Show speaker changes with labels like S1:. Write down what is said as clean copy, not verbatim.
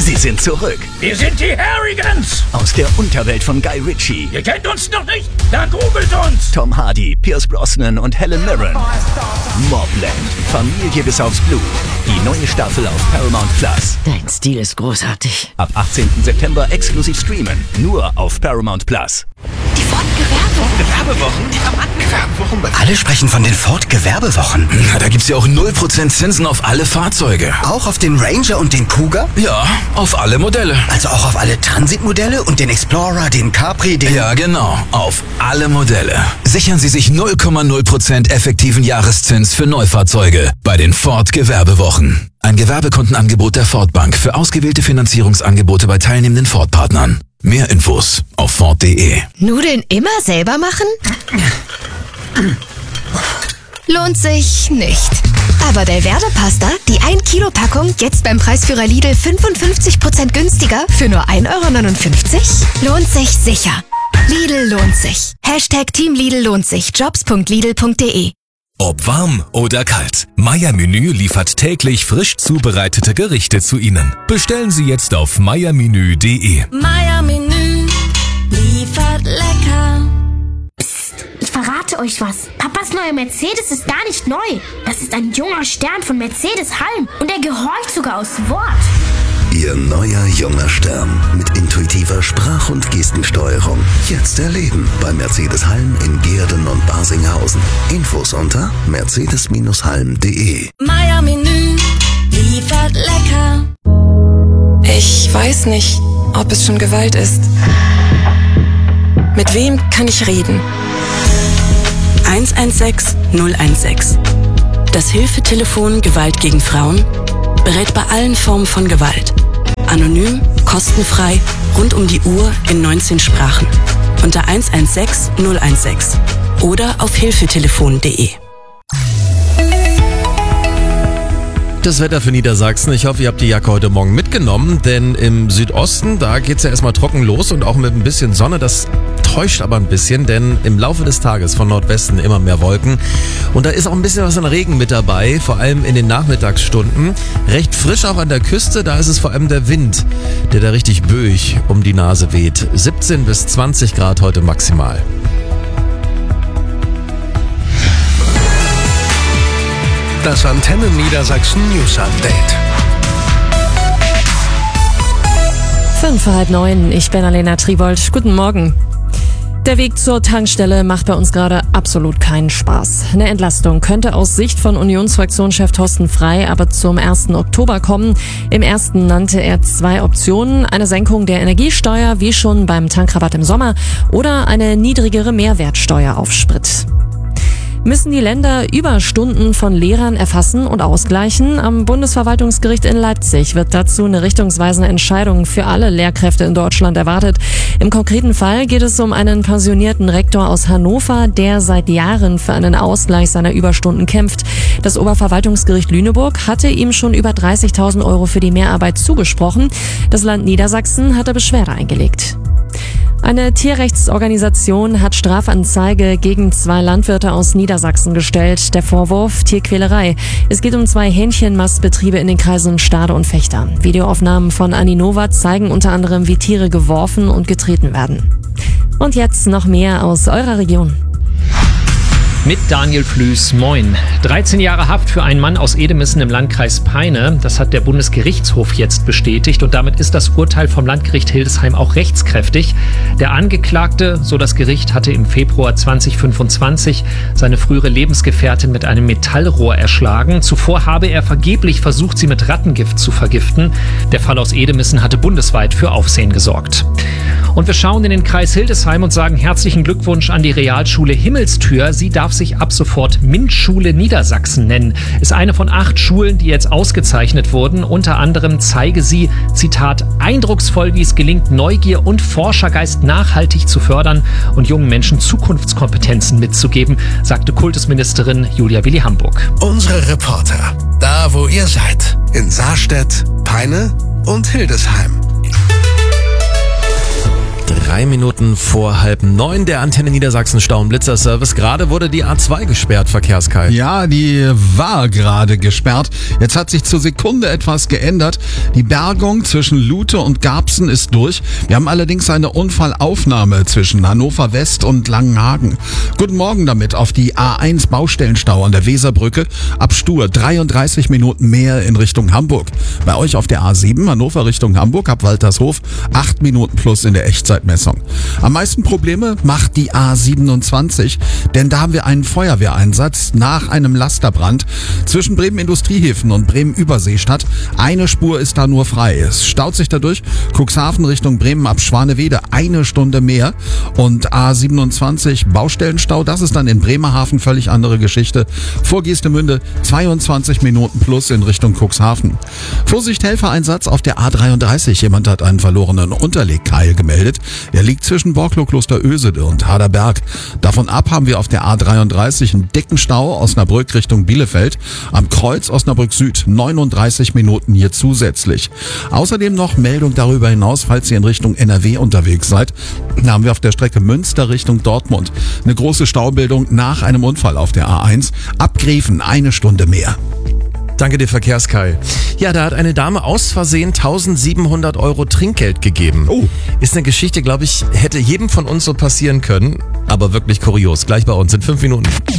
S1: Sie sind zurück.
S2: Wir sind die Harrigans.
S1: Aus der Unterwelt von Guy Ritchie.
S2: Ihr kennt uns noch nicht? Dann googelt uns.
S1: Tom Hardy, Pierce Brosnan und Helen Mirren. Mobland. Familie bis aufs Blut. Die neue Staffel auf Paramount Plus.
S3: Dein Stil ist großartig.
S1: Ab 18. September exklusiv streamen. Nur auf Paramount Plus.
S4: Die
S5: Ford-Gewerbewochen?
S4: Gewerbewochen?
S5: Alle sprechen von den Ford-Gewerbewochen.
S6: Na, da gibt's ja auch 0% Zinsen auf alle Fahrzeuge.
S5: Auch auf den Ranger und den Kuga?
S6: Ja, auf alle Modelle.
S5: Also auch auf alle Transitmodelle und den Explorer, den Capri, den...
S6: Ja, genau. Auf alle Modelle. Sichern Sie sich 0,0% effektiven Jahreszins für Neufahrzeuge bei den Ford-Gewerbewochen. Ein Gewerbekontenangebot der Ford Bank für ausgewählte Finanzierungsangebote bei teilnehmenden Ford-Partnern. Mehr Infos auf Ford.de.
S4: Nudeln immer selber machen? Lohnt sich nicht. Aber Delverde-Pasta, die 1 Kilo Packung, jetzt beim Preisführer Lidl 55% günstiger für nur 1,59 €? Lohnt sich sicher. Lidl lohnt sich. Team Lidl lohnt sich. Jobs.lidl.de.
S7: Ob warm oder kalt, Meier-Menü liefert täglich frisch zubereitete Gerichte zu Ihnen. Bestellen Sie jetzt auf meiermenü.de.
S8: Meier-Menü liefert lecker.
S9: Psst, ich verrate euch was. Papas neuer Mercedes ist gar nicht neu. Das ist ein junger Stern von Mercedes-Halm und er gehorcht sogar aus Wort.
S10: Ihr neuer junger Stern mit intuitiver Sprach- und Gestensteuerung. Jetzt erleben bei Mercedes-Halm in Gehrden und Barsinghausen. Infos unter mercedes-halm.de.
S8: Meier-Menü liefert lecker.
S11: Ich weiß nicht, ob es schon Gewalt ist. Mit wem kann ich reden? 116 016. Das Hilfetelefon Gewalt gegen Frauen berät bei allen Formen von Gewalt. Anonym, kostenfrei, rund um die Uhr in 19 Sprachen. Unter 116 016 oder auf hilfetelefon.de.
S12: Das Wetter für Niedersachsen. Ich hoffe, ihr habt die Jacke heute Morgen mitgenommen, denn im Südosten, da geht's ja erstmal trocken los und auch mit ein bisschen Sonne. Das täuscht aber ein bisschen, denn im Laufe des Tages von Nordwesten immer mehr Wolken. Und da ist auch ein bisschen was an Regen mit dabei, vor allem in den Nachmittagsstunden. Recht frisch auch an der Küste, da ist es vor allem der Wind, der da richtig böig um die Nase weht. 17 bis 20 Grad heute maximal.
S13: Das Antenne Niedersachsen News Update.
S14: 8:05, ich bin Alena Tribold. Guten Morgen. Der Weg zur Tankstelle macht bei uns gerade absolut keinen Spaß. Eine Entlastung könnte aus Sicht von Unionsfraktionschef Thorsten Frey aber zum 1. Oktober kommen. Im ersten nannte er 2 Optionen. Eine Senkung der Energiesteuer, wie schon beim Tankrabatt im Sommer, oder eine niedrigere Mehrwertsteuer auf Sprit. Müssen die Länder Überstunden von Lehrern erfassen und ausgleichen? Am Bundesverwaltungsgericht in Leipzig wird dazu eine richtungsweisende Entscheidung für alle Lehrkräfte in Deutschland erwartet. Im konkreten Fall geht es um einen pensionierten Rektor aus Hannover, der seit Jahren für einen Ausgleich seiner Überstunden kämpft. Das Oberverwaltungsgericht Lüneburg hatte ihm schon über 30.000 € für die Mehrarbeit zugesprochen. Das Land Niedersachsen hatte Beschwerde eingelegt. Eine Tierrechtsorganisation hat Strafanzeige gegen 2 Landwirte aus Niedersachsen gestellt. Der Vorwurf: Tierquälerei. Es geht um 2 Hähnchenmastbetriebe in den Kreisen Stade und Vechta. Videoaufnahmen von Aninova zeigen unter anderem, wie Tiere geworfen und getreten werden. Und jetzt noch mehr aus eurer Region.
S15: Mit Daniel Flüß, moin. 13 Jahre Haft für einen Mann aus Edemissen im Landkreis Peine. Das hat der Bundesgerichtshof jetzt bestätigt und damit ist das Urteil vom Landgericht Hildesheim auch rechtskräftig. Der Angeklagte, so das Gericht, hatte im Februar 2025 seine frühere Lebensgefährtin mit einem Metallrohr erschlagen. Zuvor habe er vergeblich versucht, sie mit Rattengift zu vergiften. Der Fall aus Edemissen hatte bundesweit für Aufsehen gesorgt. Und wir schauen in den Kreis Hildesheim und sagen herzlichen Glückwunsch an die Realschule Himmelstür. Sie darf sich ab sofort MINT-Schule Niedersachsen nennen. Ist eine von 8 Schulen, die jetzt ausgezeichnet wurden. Unter anderem zeige sie, Zitat, eindrucksvoll, wie es gelingt, Neugier und Forschergeist nachhaltig zu fördern und jungen Menschen Zukunftskompetenzen mitzugeben, sagte Kultusministerin Julia Willi-Hamburg.
S13: Unsere Reporter, da wo ihr seid, in Saarstedt, Peine und Hildesheim.
S12: 3 Minuten vor 8:30, der Antenne Niedersachsen Stau- und Blitzerservice. Gerade wurde die A2 gesperrt, Verkehrskai.
S16: Ja, die war gerade gesperrt. Jetzt hat sich zur Sekunde etwas geändert. Die Bergung zwischen Lute und Garbsen ist durch. Wir haben allerdings eine Unfallaufnahme zwischen Hannover West und Langenhagen. Guten Morgen damit auf die A1 Baustellenstau an der Weserbrücke. Ab Stur 33 Minuten mehr in Richtung Hamburg. Bei euch auf der A7 Hannover Richtung Hamburg ab Waltershof 8 Minuten plus in der Echtzeitmessung. Am meisten Probleme macht die A27, denn da haben wir einen Feuerwehreinsatz nach einem Lasterbrand zwischen Bremen Industriehäfen und Bremen Überseestadt. Eine Spur ist da nur frei. Es staut sich dadurch Cuxhaven Richtung Bremen ab Schwanewede 1 Stunde mehr und A27 Baustellenstau, das ist dann in Bremerhaven völlig andere Geschichte. Vor Geestemünde 22 Minuten plus in Richtung Cuxhaven. Vorsicht, Helfereinsatz auf der A33. Jemand hat einen verlorenen Unterlegkeil gemeldet. Der liegt zwischen Borklo-Kloster-Ösede und Haderberg. Davon ab haben wir auf der A33 einen dicken Stau Osnabrück Richtung Bielefeld. Am Kreuz Osnabrück Süd 39 Minuten hier zusätzlich. Außerdem noch Meldung darüber hinaus, falls ihr in Richtung NRW unterwegs seid. Da haben wir auf der Strecke Münster Richtung Dortmund eine große Staubildung nach einem Unfall auf der A1. Ab Greven 1 Stunde mehr.
S12: Danke dir, Verkehrskai. Ja, da hat eine Dame aus Versehen 1.700 € Trinkgeld gegeben.
S16: Oh.
S12: Ist eine Geschichte, glaube ich, hätte jedem von uns so passieren können. Aber wirklich kurios. Gleich bei uns in 5 Minuten.